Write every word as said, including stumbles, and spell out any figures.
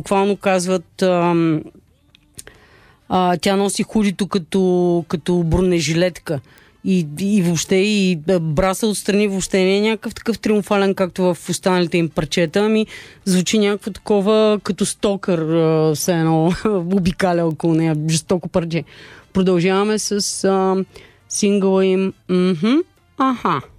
Буквално казват, ам, а, тя носи худито като, като бронежилетка. И, и въобще, и браса отстрани въобще не е някакъв такъв триумфален, както в останалите им парчета, ами звучи някакво такова като стокър, все едно обикаля около нея, жестоко парче. Продължаваме с а, сингъла им. Мхм, аха.